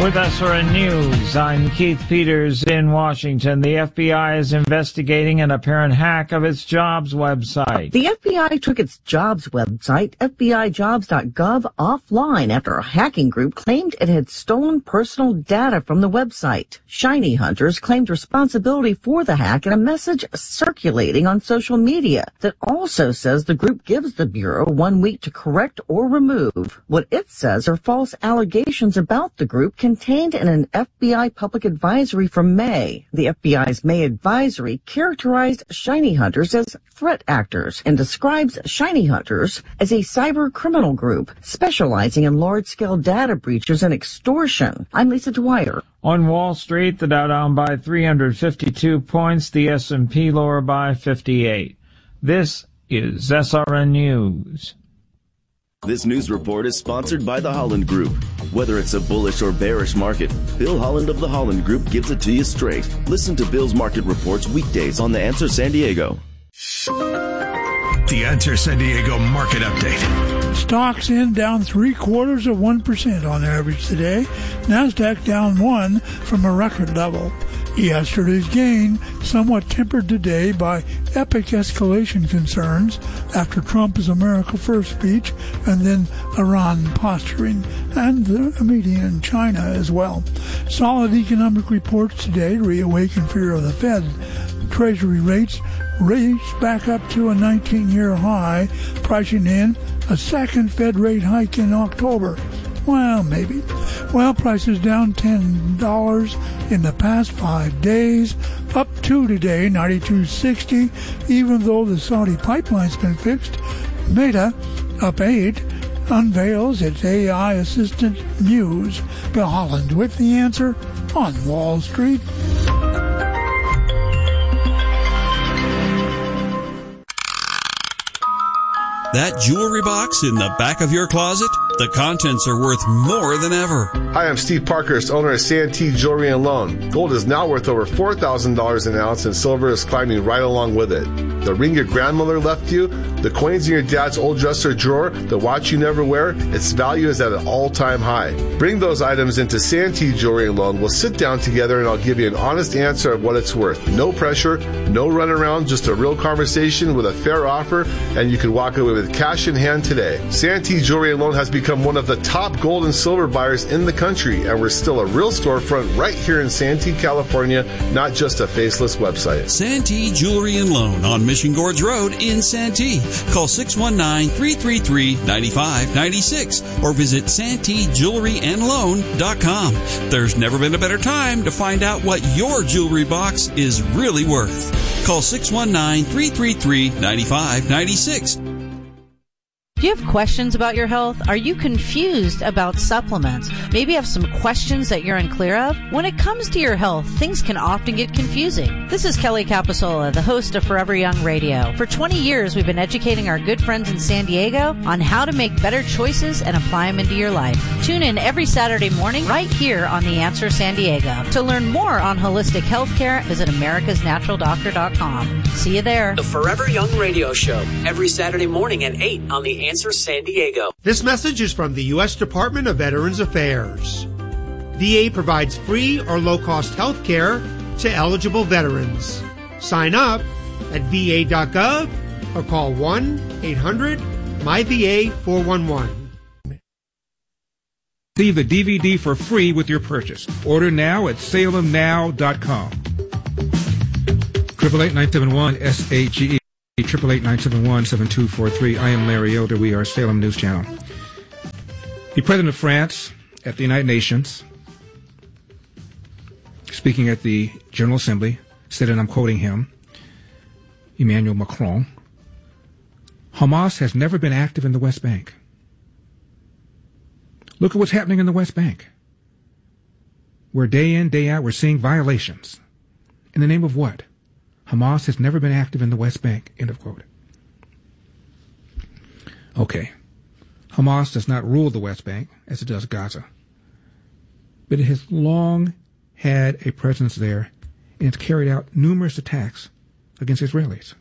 With SRN News, I'm Keith Peters in Washington. The FBI is investigating an apparent hack of its jobs website. The FBI took its jobs website, FBIJobs.gov, offline after a hacking group claimed it had stolen personal data from the website. Shiny hunters claimed responsibility for the hack in a message circulating on social media that also says the group gives the Bureau 1 week to correct or remove what it says are false allegations about the group contained in an FBI public advisory from May. The FBI's May advisory characterized Shiny Hunters as threat actors and describes Shiny Hunters as a cyber criminal group specializing in large-scale data breaches and extortion. I'm Lisa Dwyer. On Wall Street, the Dow down by 352 points, the S&P lower by 58. This is SRN News. This news report is sponsored by the Holland Group. Whether it's a bullish or bearish market, Bill Holland of the Holland Group gives it to you straight. Listen to Bill's market reports weekdays on The Answer San Diego. The Answer San Diego market update. Stocks in down 0.75% on average today. NASDAQ down 1 from a record level. Yesterday's gain somewhat tempered today by epic escalation concerns after Trump's America First speech and then Iran posturing and the media in China as well. Solid economic reports today reawaken fear of the Fed. Treasury rates raised back up to a 19-year high, pricing in a second Fed rate hike in October. Well, maybe. Well, prices down $10 in the past 5 days, up 2 today, 92.60, even though the Saudi pipeline's been fixed. Meta, up 8, unveils its AI assistant Muse. Bill Holland with the answer on Wall Street. That jewelry box in the back of your closet? The contents are worth more than ever. Hi, I'm Steve Parkhurst, owner of Santee Jewelry and Loan. Gold is now worth over $4,000 an ounce, and silver is climbing right along with it. The ring your grandmother left you, the coins in your dad's old dresser drawer, the watch you never wear, its value is at an all-time high. Bring those items into Santee Jewelry and Loan. We'll sit down together and I'll give you an honest answer of what it's worth. No pressure, no runaround, just a real conversation with a fair offer, and you can walk away with cash in hand today. Santee Jewelry and Loan has become one of the top gold and silver buyers in the country, and we're still a real storefront right here in Santee, California, not just a faceless website. Santee Jewelry and Loan on Mission Gorge Road in Santee. Call 619-333-9596 or visit SanteeJewelryandLoan.com. There's never been a better time to find out what your jewelry box is really worth. Call 619-333-9596. Do you have questions about your health? Are you confused about supplements? Maybe you have some questions that you're unclear of? When it comes to your health, things can often get confusing. This is Kelly Capasola, the host of Forever Young Radio. For 20 years, we've been educating our good friends in San Diego on how to make better choices and apply them into your life. Tune in every Saturday morning right here on The Answer San Diego. To learn more on holistic healthcare, visit americasnaturaldoctor.com. See you there. The Forever Young Radio Show, every Saturday morning at 8 on The Answer San Diego. This message is from the U.S. Department of Veterans Affairs. VA provides free or low-cost health care to eligible veterans. Sign up at va.gov or call 1-800-MyVA411. Receive the DVD for free with your purchase. Order now at salemnow.com. 888-971-SAGE. 888-971-7243. I am Larry Elder. We are Salem News Channel. The President of France at the United Nations, speaking at the General Assembly, said, and I'm quoting him, Emmanuel Macron, Hamas has never been active in the West Bank. Look at what's happening in the West Bank, where day in, day out, we're seeing violations. In the name of what? Hamas has never been active in the West Bank, end of quote. Okay. Hamas does not rule the West Bank as it does Gaza, but it has long had a presence there, and it's carried out numerous attacks against Israelis.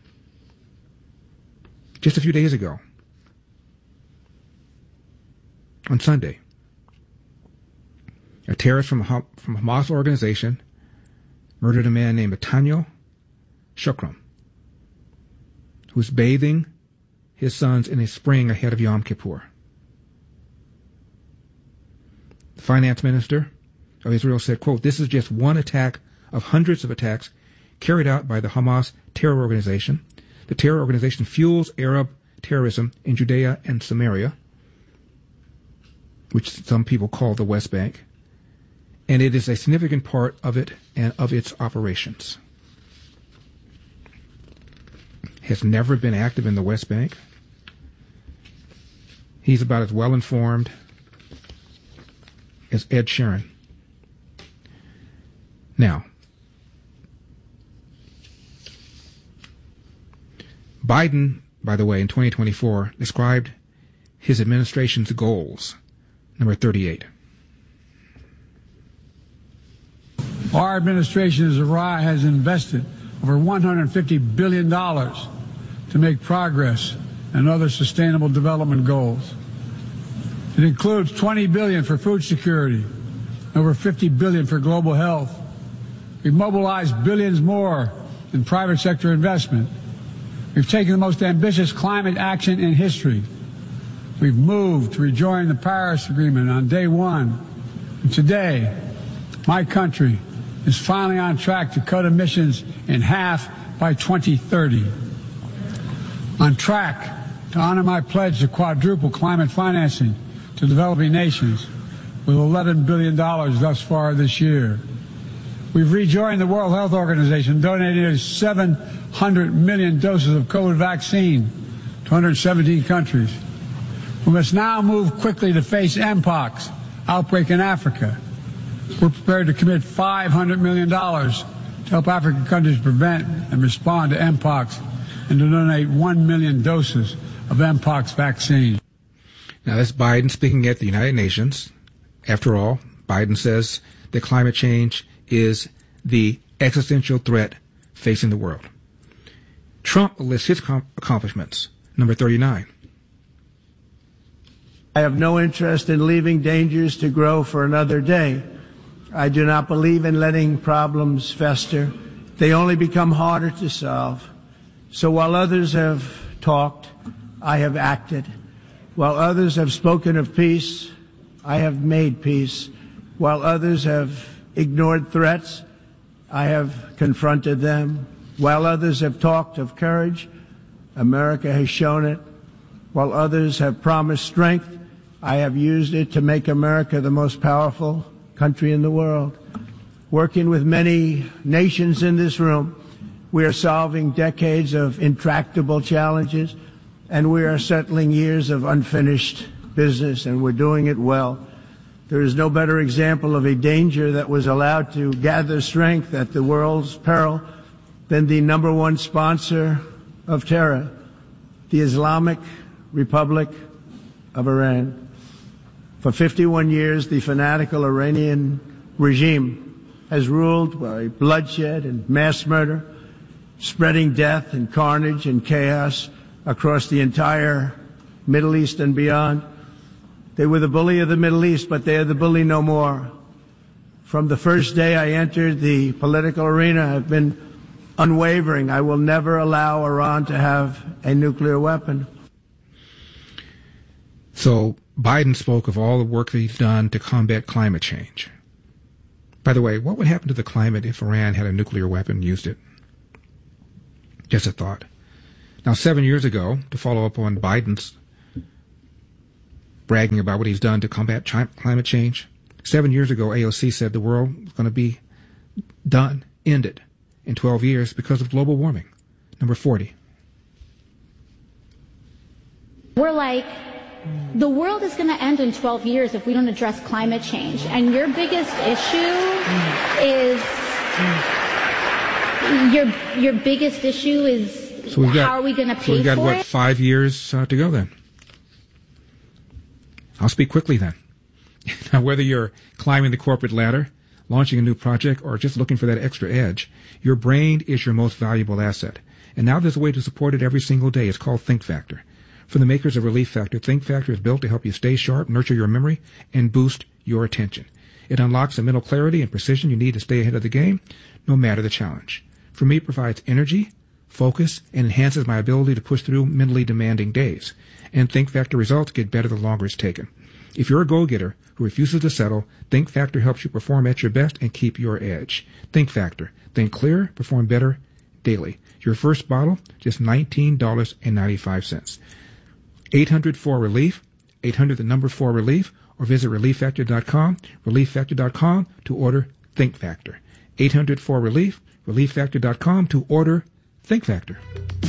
Just a few days ago, on Sunday, A terrorist from Hamas organization murdered a man named Atanyo Shukram, who was bathing his sons in a spring ahead of Yom Kippur. The finance minister of Israel said, quote, "This is just one attack of hundreds of attacks carried out by the Hamas terror organization. The terror organization fuels Arab terrorism in Judea and Samaria," which some people call the West Bank, "and it is a significant part of it and of its operations." Has never been active in the West Bank. He's about as well informed as Ed Sheeran. Now, Biden, by the way, in 2024, described his administration's goals. Number 38. Our administration has invested over $150 billion to make progress and other sustainable development goals. It includes $20 billion for food security, over $50 billion for global health. We've mobilized billions more in private sector investment. We've taken the most ambitious climate action in history. We've moved to rejoin the Paris Agreement on day one. And today, my country is finally on track to cut emissions in half by 2030. On track to honor my pledge to quadruple climate financing to developing nations with $11 billion thus far this year. We've rejoined the World Health Organization, donating 700 million doses of COVID vaccine to 117 countries. We must now move quickly to face Mpox outbreak in Africa. We're prepared to commit $500 million to help African countries prevent and respond to Mpox and to donate 1 million doses of Mpox vaccine. Now, that's Biden speaking at the United Nations. After all, Biden says that climate change is the existential threat facing the world. Trump lists his accomplishments. Number 39. I have no interest in leaving dangers to grow for another day. I do not believe in letting problems fester. They only become harder to solve. So while others have talked, I have acted. While others have spoken of peace, I have made peace. While others have ignored threats, I have confronted them. While others have talked of courage, America has shown it. While others have promised strength, I have used it to make America the most powerful country in the world. Working with many nations in this room, we are solving decades of intractable challenges, and we are settling years of unfinished business, and we're doing it well. There is no better example of a danger that was allowed to gather strength at the world's peril than the number one sponsor of terror, the Islamic Republic of Iran. For 51 years, the fanatical Iranian regime has ruled by bloodshed and mass murder, spreading death and carnage and chaos across the entire Middle East and beyond. They were the bully of the Middle East, but they are the bully no more. From the first day I entered the political arena, I've been unwavering. I will never allow Iran to have a nuclear weapon. So Biden spoke of all the work that he's done to combat climate change. By the way, what would happen to the climate if Iran had a nuclear weapon and used it? Just a thought. Now, 7 years ago, to follow up on Biden's bragging about what he's done to combat climate change, 7 years ago, AOC said the world was going to be done, ended, in 12 years because of global warming. Number 40. We're like, the world is going to end in 12 years if we don't address climate change. And your biggest issue is your biggest issue is how are we going to pay for it? So we've got, what, 5 years to go then? I'll speak quickly then. Now, whether you're climbing the corporate ladder, launching a new project, or just looking for that extra edge, your brain is your most valuable asset. And now there's a way to support it every single day. It's called Think Factor. From the makers of Relief Factor, Think Factor is built to help you stay sharp, nurture your memory, and boost your attention. It unlocks the mental clarity and precision you need to stay ahead of the game, no matter the challenge. For me, it provides energy, focus, and enhances my ability to push through mentally demanding days. And Think Factor results get better the longer it's taken. If you're a go-getter who refuses to settle, Think Factor helps you perform at your best and keep your edge. Think Factor. Think clearer, perform better daily. Your first bottle, just $19.95. 800-4RELIEF, 800-4RELIEF, or visit ReliefFactor.com, ReliefFactor.com to order Think Factor. 800-4RELIEF, ReliefFactor.com to order Think Factor.